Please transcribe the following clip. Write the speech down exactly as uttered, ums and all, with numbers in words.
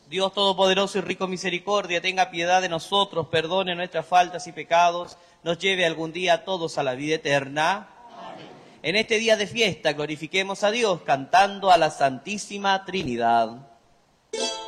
Dios Todopoderoso y rico en misericordia, tenga piedad de nosotros, perdone nuestras faltas y pecados, nos lleve algún día a todos a la vida eterna. Amén. En este día de fiesta glorifiquemos a Dios cantando a la Santísima Trinidad.